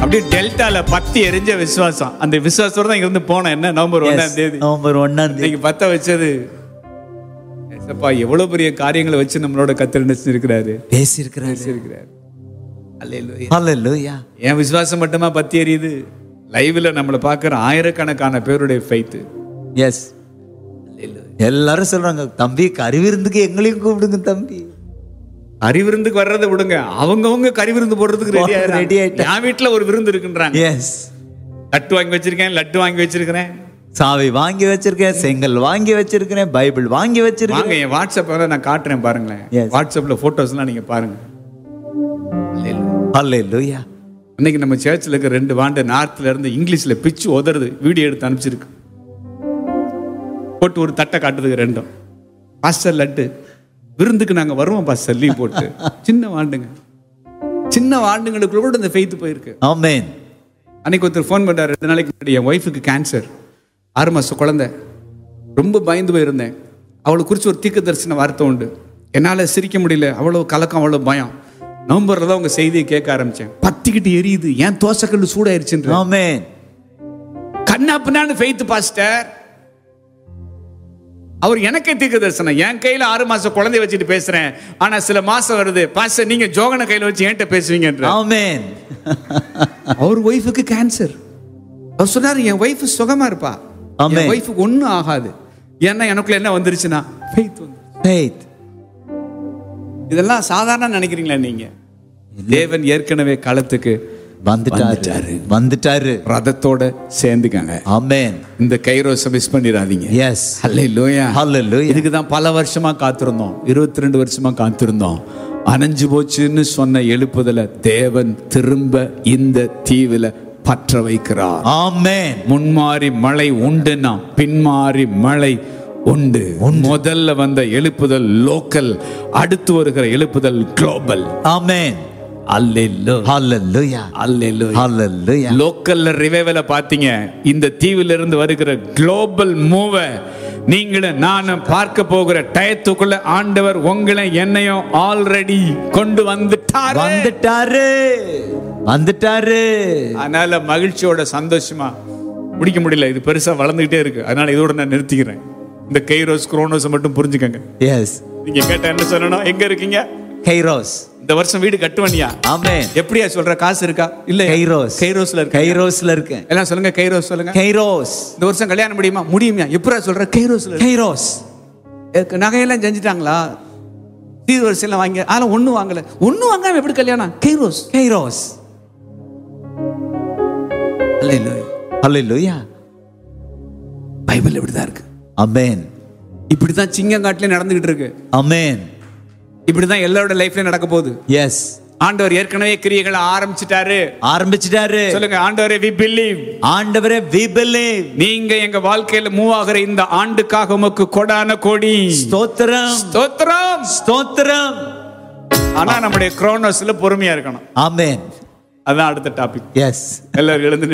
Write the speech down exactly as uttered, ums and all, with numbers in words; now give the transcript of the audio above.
அப்படியே டெல்டால பத்தி எரிஞ்ச விசுவாசம். அந்த விசுவாசத்தோட தான் இங்க இருந்து போனேன். என்ன நவம்பர் ஒன்னாம் தேதி நவம்பர் ஒன்னாம் தேதி பத்த வச்சது. ஏசப்பா எவ்வளவு பெரிய காரியங்களை வச்சு நம்மளோட கத்தர் நினைச்சிருக்கிறாரு, பேசியிருக்கிறாரு. அல்லேலூயா, ஹல்லேலூயா. என் விசுவாசம் மட்டுமா பத்தி எரியுது? லைவ்ல நம்மளை பார்க்கிற ஆயிரக்கணக்கான பேருடைய ஃபெய்த். எஸ், எல்லாரும் சொல்றாங்க, தம்பி கறிவிருந்துக்கு எங்களையும் கூப்பிடுங்க தம்பி. கறிவிருந்துக்கு வர்றதை விடுங்க, அவங்கவுங்க கறிவிருந்து போடுறதுக்கு ரெடி ரெடி ஆயிட்டா. என் வீட்டுல ஒரு விருந்து இருக்குன்றாங்க. எஸ், லட்டு வாங்கி வச்சிருக்கேன், லட்டு வாங்கி வச்சிருக்கிறேன், சாவி வாங்கி வச்சிருக்கேன், செங்கல் வாங்கி வச்சிருக்கிறேன், பைபிள் வாங்கி வச்சிருக்கேன். வாங்க என் வாட்ஸ்அப்ல நான் காட்டுறேன் பாருங்களேன். வாட்ஸ்அப்ல போட்டோஸ் எல்லாம் நீங்க பாருங்க. ஹல்லேலூயா. இன்னைக்கு நம்ம சர்ச்சில் இருக்க ரெண்டு வாண்டு நார்த்ல இருந்து இங்கிலீஷ்ல பிச்சு உதறது வீடியோ எடுத்து அனுப்பிச்சிருக்கு. போட்டு ஒரு தட்டை காட்டுறதுக்கு ரெண்டும். பாஸ்டர் லட்டு விருந்துக்கு நாங்க வருவோம் பாஸ்டர் லீவ் போட்டு. சின்ன வாண்டுங்க, சின்ன வாண்டுங்களுக்குள்ள கூட இந்த ஃபெய்த் போயிருக்கு. ஆமென். அன்னைக்கு ஒருத்தர் ஃபோன் பண்ணாரு, ரெண்டு நாளைக்கு முன்னாடி, என் ஒய்ஃபுக்கு கேன்சர், ஆறு மாசம் குழந்தை, ரொம்ப பயந்து போயிருந்தேன். அவளை குறித்து ஒரு தீர்க்க தரிசன வார்த்தை உண்டு. என்னால் சிரிக்க முடியல, அவ்வளோ கலக்கம், அவ்வளோ பயம். நவம்பர்ல தான் உங்க செய்தியை கேட்க ஆரம்பிச்சேன். பத்திக்கிட்டு எரியுது, ஏன் தோசைக்கல்லு சூடாயிருச்சுன்ற. ஆமென். கண்ணாப்புனான்னு ஃபெய்த் பாஸ்டர். அவர் எனக்கே தீர்க்க தரிசனம், என் கையில ஆறு மாசம் குழந்தைய வச்சுட்டு பேசுறேன், ஆனா சில மாசம் வருது பாஸ்டர் நீங்க ஜோகனை கையில வச்சு என்கிட்ட பேசுவீங்கன்ற. ஆமென். அவர் ஒய்ஃபுக்கு கேன்சர். அவர் சொன்னாரு என் ஒய்ஃப் சுகமா இருப்பா, என் ஒய்ஃபுக்கு ஒன்னும் ஆகாது. ஏன்னா எனக்குள்ள என்ன வந்துருச்சுன்னா ஃபெய்த் வந்து. ஃபெய்த். இதெல்லாம் சாதாரண நினைக்கிறீங்களா நீங்க? தேவன் ஏற்கனவே களத்துக்கு வந்துட்டாரு வந்துட்டாரு ரதத்தோட சேர்ந்துக்காங்க. ஆமென். இந்த கைரோஸை மிஸ் பண்ணிடாதீங்க. எஸ், ஹல்லேலூயா, ஹல்லேலூயா. இதுக்கு தான் பல வருஷமா காத்திருந்தோம், இருபத்தி ரெண்டு வருஷமா காத்திருந்தோம். அணைஞ்சு போச்சுன்னு சொன்ன எழுப்புதல தேவன் திரும்ப இந்த தீவில பற்ற வைக்கிறார். ஆமென். முன்மாறி மழை உண்டுன்னா பின்மாறி மழை உண்டு. முதல்ல வந்த எழுப்புதல் லோக்கல், அடுத்து வருகிற எழுப்புதல் குளோபல். ஆமென். அல்லேலூயா, ஹல்லேலூயா, அல்லேலூயா, ஹல்லேலூயா. லோக்கல்ல ரிவைவல பாத்தீங்க, இந்த தீவில இருந்து வருகிற குளோபல் மூவ நீங்களும் நானும் பார்க்க போகிற டயத்துக்குள்ள ஆண்டவர் உங்களை என்னையும் ஆல்ரெடி கொண்டு வந்துட்டாரு வந்துட்டாரு வந்துட்டாரு. அதனால மகிழ்ச்சியோட சந்தோஷமா முடிக்க முடியல, இது பெருசா வளர்ந்துகிட்டே இருக்கு. அதனால இதோட நான் நிறுத்திக்கிறேன். இந்த கைரோஸ் குரோனோஸ் மட்டும் புரிஞ்சுக்கங்க. எஸ், நீங்க கேட்ட என்ன சொல்லணும்? எங்க இருக்கீங்க? கைரோஸ். இந்த வருஷம் வீடு கட்டுவனியா? ஆமென். எப்படியா சொல்ற? காசு இருக்கா? இல்ல, கைரோஸ். கைரோஸ்ல இருக்கு. கைரோஸ்ல இருக்கு. எல்லாம் சொல்லுங்க, கைரோஸ் சொல்லுங்க. கைரோஸ். இந்த வருஷம் கல்யாணம் முடியுமா? முடியுமா? எப்படியா சொல்ற? கைரோஸ்ல. கைரோஸ். நகையெல்லாம் செஞ்சுட்டாங்களா? சீர் வரிசையெல்லாம் வாங்கி, அதெல்லாம் ஒண்ணும் வாங்கல. ஒண்ணும் வாங்காம எப்படி கல்யாணம்? கைரோஸ். கைரோஸ். அல்லேலூயா, ஹல்லேலூயா. பைபிள் இப்படிதான் இருக்கு. ஆமென். இப்படிதான் சிங்கங்காட்டிலே நடந்துகிட்டு இருக்கு. ஆமென். இப்படிதான் எல்லாரோட லைஃப்லயும் நடக்க போகுது. எஸ், ஆண்டவர் ஏற்கனவே கிரியைகளை ஆரம்பிச்சிட்டாரு. ஆரம்பிச்சிட்டாரு. சொல்லுங்க, ஆண்டவரே we believe. ஆண்டவரே we believe. நீங்க எங்க வாழ்க்கையில மூவ் ஆகிற இந்த ஆண்டுக்காக உமக்கு கொடான கோடி ஸ்தோத்திரம், ஸ்தோத்திரம், ஸ்தோத்திரம். ஆனா நம்முடைய குரோனோஸ்ல பொறுமையா இருக்கணும். ஆமென். அதான் அடுத்த டாபிக். எஸ், எல்லாரும் எழுந்து